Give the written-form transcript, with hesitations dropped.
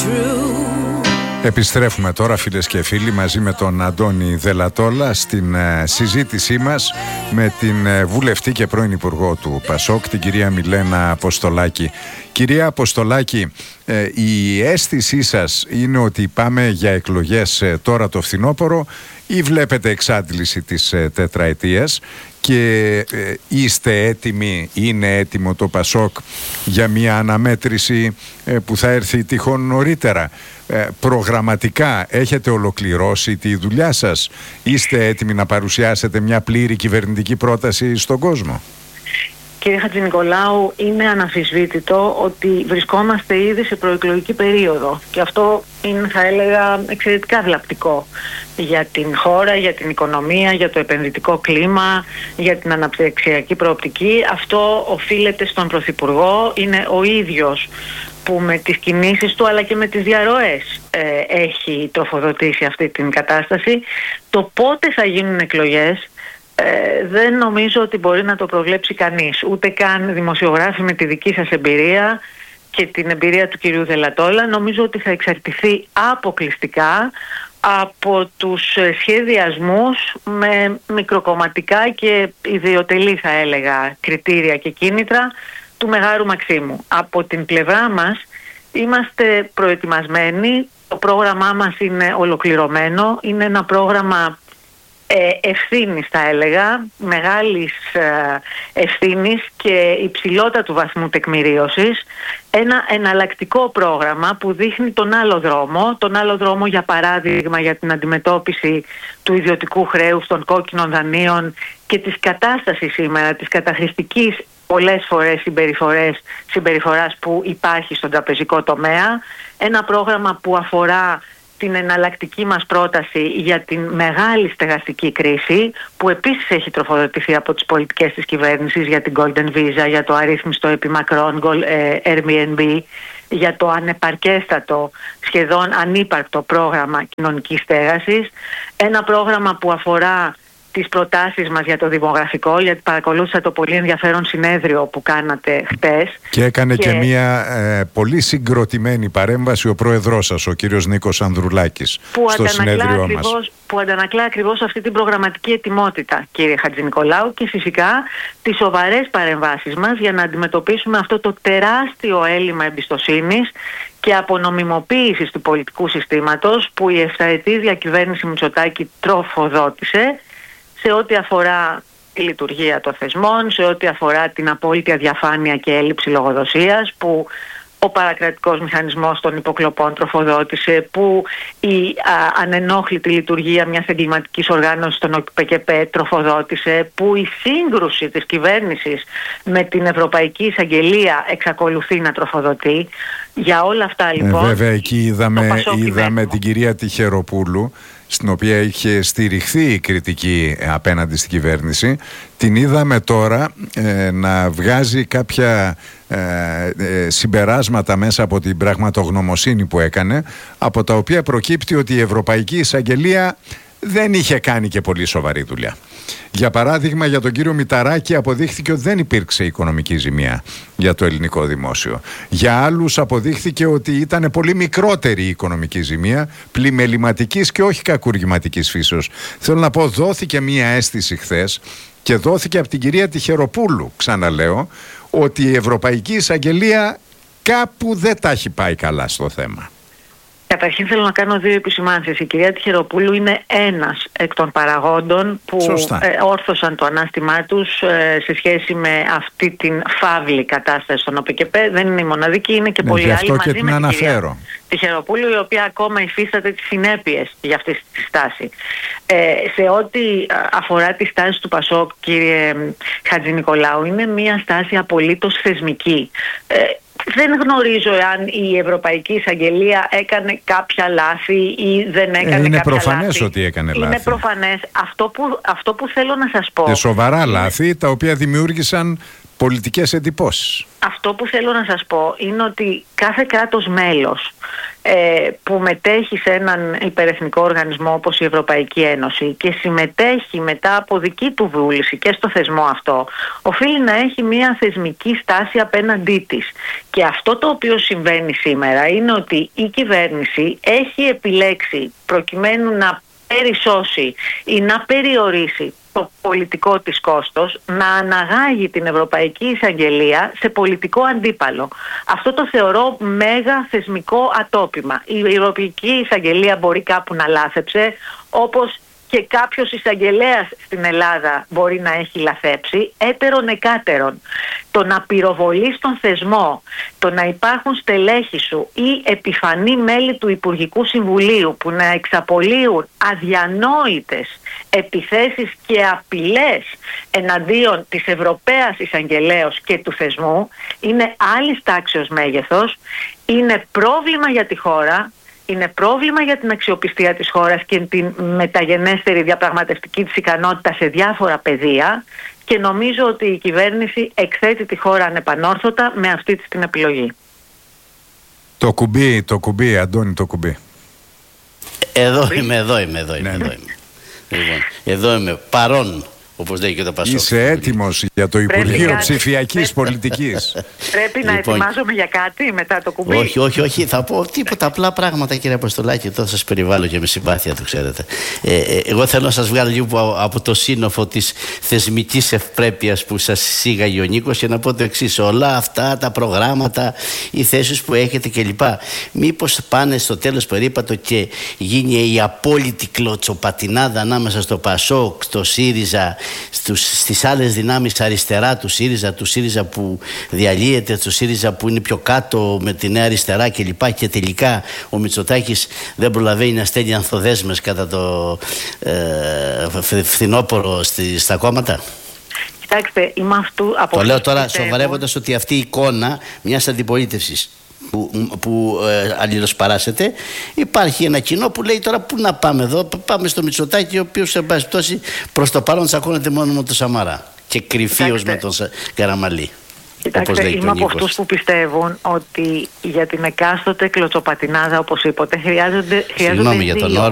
Επιστρέφουμε τώρα, φίλες και φίλοι, μαζί με τον Αντώνη Δελατόλα στην συζήτησή μας με την βουλευτή και πρώην Υπουργό του ΠΑΣΟΚ, την κυρία Μιλένα Αποστολάκη. Κυρία Αποστολάκη, η αίσθησή σας είναι ότι πάμε για εκλογές τώρα το φθινόπωρο ή βλέπετε εξάντληση της τετραετίας και είστε έτοιμοι, είναι έτοιμο το ΠΑΣΟΚ για μια αναμέτρηση που θα έρθει τυχόν νωρίτερα? Προγραμματικά έχετε ολοκληρώσει τη δουλειά σας? Είστε έτοιμοι να παρουσιάσετε μια πλήρη κυβερνητική πρόταση στον κόσμο? Κύριε Χατζηνικολάου, είναι αναμφισβήτητο ότι βρισκόμαστε ήδη σε προεκλογική περίοδο και αυτό είναι, θα έλεγα, εξαιρετικά βλαπτικό για την χώρα, για την οικονομία, για το επενδυτικό κλίμα, για την αναπτυξιακή προοπτική. Αυτό οφείλεται στον Πρωθυπουργό, είναι ο ίδιος που με τις κινήσεις του αλλά και με τις διαρροές έχει τροφοδοτήσει αυτή την κατάσταση. Το πότε θα γίνουν εκλογές δεν νομίζω ότι μπορεί να το προβλέψει κανείς, ούτε καν δημοσιογράφοι με τη δική σας εμπειρία και την εμπειρία του κυρίου Δελατόλα. Νομίζω ότι θα εξαρτηθεί αποκλειστικά από τους σχεδιασμούς με μικροκομματικά και ιδιωτελή, θα έλεγα, κριτήρια και κίνητρα του Μεγάρου Μαξίμου. Από την πλευρά μας είμαστε προετοιμασμένοι, το πρόγραμμά μας είναι ολοκληρωμένο, είναι ένα πρόγραμμα ευθύνης, θα έλεγα, μεγάλης ευθύνης και υψηλότατου βαθμού τεκμηρίωσης. Ένα εναλλακτικό πρόγραμμα που δείχνει τον άλλο δρόμο, για παράδειγμα, για την αντιμετώπιση του ιδιωτικού χρέους, των κόκκινων δανείων και της κατάστασης σήμερα, της καταχρηστικής πολλές φορές συμπεριφοράς που υπάρχει στον τραπεζικό τομέα. Ένα πρόγραμμα που αφορά την εναλλακτική μας πρόταση για την μεγάλη στεγαστική κρίση, που επίσης έχει τροφοδοτηθεί από τις πολιτικές της κυβέρνησης, για την Golden Visa, για το αρρύθμιστο επιμακρών Airbnb, για το ανεπαρκέστατο, σχεδόν ανύπαρκτο πρόγραμμα κοινωνικής στέγασης. Ένα πρόγραμμα που αφορά τις προτάσεις μας για το δημογραφικό, γιατί παρακολούθησα το πολύ ενδιαφέρον συνέδριο που κάνατε χτες. Και έκανε και μια πολύ συγκροτημένη παρέμβαση ο πρόεδρός σας, ο κύριος Νίκος Ανδρουλάκης, στο συνέδριό μας. Που αντανακλά ακριβώς αυτή την προγραμματική ετοιμότητα, κύριε Χατζηνικολάου, και φυσικά τις σοβαρές παρεμβάσεις μας για να αντιμετωπίσουμε αυτό το τεράστιο έλλειμμα εμπιστοσύνης και απονομιμοποίησης του πολιτικού συστήματος που η 7ετή διακυβέρνηση Μητσοτάκη τροφοδότησε, σε ό,τι αφορά τη λειτουργία των θεσμών, σε ό,τι αφορά την απόλυτη αδιαφάνεια και έλλειψη λογοδοσίας που ο παρακρατικός μηχανισμός των υποκλοπών τροφοδότησε, που η ανενόχλητη λειτουργία μιας εγκληματικής οργάνωσης των ΟΚΠΚ τροφοδότησε, που η σύγκρουση της κυβέρνησης με την Ευρωπαϊκή Εισαγγελία εξακολουθεί να τροφοδοτεί. Για όλα αυτά λοιπόν... βέβαια εκεί είδαμε την κυρία Τυχεροπούλου, στην οποία είχε στηριχθεί η κριτική απέναντι στην κυβέρνηση. Την είδαμε τώρα να βγάζει κάποια συμπεράσματα μέσα από την πραγματογνωμοσύνη που έκανε, από τα οποία προκύπτει ότι η Ευρωπαϊκή Εισαγγελία δεν είχε κάνει και πολύ σοβαρή δουλειά. Για παράδειγμα, για τον κύριο Μηταράκη αποδείχθηκε ότι δεν υπήρξε οικονομική ζημία για το ελληνικό δημόσιο. Για άλλους αποδείχθηκε ότι ήταν πολύ μικρότερη η οικονομική ζημία, πλημεληματικής και όχι κακουργηματικής φύσεως. Θέλω να πω, δόθηκε μία αίσθηση χθες και δόθηκε από την κυρία Τυχεροπούλου, ξαναλέω, ότι η Ευρωπαϊκή Εισαγγελία κάπου δεν τα έχει πάει καλά στο θέμα. Καταρχήν θέλω να κάνω δύο επισημάνσεις. Η κυρία Τυχεροπούλου είναι ένας εκ των παραγόντων που όρθωσαν το ανάστημά τους σε σχέση με αυτή την φαύλη κατάσταση στον ΟΠΚΠ. Δεν είναι η μοναδική, είναι και πολλοί άλλοι μαζί με την κυρία Τυχεροπούλου, η οποία ακόμα υφίσταται τις συνέπειες για αυτή τη στάση. Σε ό,τι αφορά τη στάση του ΠΑΣΟΚ, κύριε Χατζηνικολάου, είναι μια στάση απολύτως θεσμική. Δεν γνωρίζω εάν η Ευρωπαϊκή Εισαγγελία έκανε κάποια λάθη ή δεν έκανε κάποια λάθη. Είναι προφανές ότι έκανε λάθη. Είναι προφανές. Αυτό που θέλω να σας πω... Και σοβαρά λάθη, τα οποία δημιούργησαν πολιτικές εντυπώσεις. Αυτό που θέλω να σας πω είναι ότι κάθε κράτος μέλος που μετέχει σε έναν υπερεθνικό οργανισμό όπως η Ευρωπαϊκή Ένωση και συμμετέχει μετά από δική του βούληση και στο θεσμό αυτό, οφείλει να έχει μια θεσμική στάση απέναντί της. Και αυτό το οποίο συμβαίνει σήμερα είναι ότι η κυβέρνηση έχει επιλέξει, προκειμένου να περισσώσει ή να περιορίσει το πολιτικό της κόστος, να αναγάγει την Ευρωπαϊκή Εισαγγελία σε πολιτικό αντίπαλο. Αυτό το θεωρώ μέγα θεσμικό ατόπιμα. Η Ευρωπαϊκή Εισαγγελία μπορεί κάπου να λάθεψε, όπως και κάποιος εισαγγελέας στην Ελλάδα μπορεί να έχει λαθέψει, έτερον εκάτερον. Το να πυροβολείς τον θεσμό, το να υπάρχουν στελέχη σου ή επιφανή μέλη του Υπουργικού Συμβουλίου που να εξαπολύουν αδιανόητες επιθέσεις και απειλές εναντίον της Ευρωπαίας Εισαγγελέως και του θεσμού, είναι άλλης τάξεως μέγεθος, είναι πρόβλημα για τη χώρα, είναι πρόβλημα για την αξιοπιστία της χώρας και την μεταγενέστερη διαπραγματευτική της ικανότητα σε διάφορα πεδία, και νομίζω ότι η κυβέρνηση εκθέτει τη χώρα ανεπανόρθωτα με αυτή της την επιλογή. Το κουμπί, Αντώνη, το κουμπί. Εδώ είμαι. Λοιπόν, εδώ είμαι παρόν, όπως λέει και το Πασόκ. Είσαι έτοιμος για το Υπουργείο Ψηφιακής Πολιτικής? Πρέπει να ετοιμάζομαι για κάτι μετά το κουμπί? Όχι. Θα πω τίποτα απλά πράγματα, κύριε Αποστολάκη. Τώρα σας περιβάλλω και με συμπάθεια, το ξέρετε. Εγώ θέλω να σας βγάλω λίγο από το σύννοφο της θεσμικής ευπρέπειας που σας σήγαγε ο Νίκος και να πω το εξής: όλα αυτά τα προγράμματα, οι θέσεις που έχετε κλπ., μήπως πάνε στο τέλος περίπατο και γίνει η απόλυτη κλωτσοπατινάδα ανάμεσα στο Πασόκ, στο ΣΥΡΙΖΑ, στις άλλες δυνάμεις αριστερά του ΣΥΡΙΖΑ που διαλύεται, του ΣΥΡΙΖΑ που είναι πιο κάτω με τη Νέα Αριστερά κλπ. Και τελικά ο Μητσοτάκης δεν προλαβαίνει να στέλνει ανθοδέσμες κατά το φθινόπωρο στα κόμματα. Κοιτάξτε, είμαι αυτού από... Το λέω τώρα σοβαρεύοντας ότι αυτή η εικόνα μιας αντιπολίτευσης που αλληλοσπαράσσεται, υπάρχει ένα κοινό που λέει τώρα πού να πάμε εδώ, πάμε στο Μητσοτάκη, ο οποίος σε πάση πτώση προς το παρόν τσακώνεται μόνο με τον Σαμαρά και κρυφίως με τον Καραμαλή. Κοιτάξτε, είμαι από αυτούς που πιστεύουν ότι για την εκάστοτε κλωτσοπατινάδα, όπως είπατε, χρειάζονται Συγγνώμη για τον όρο.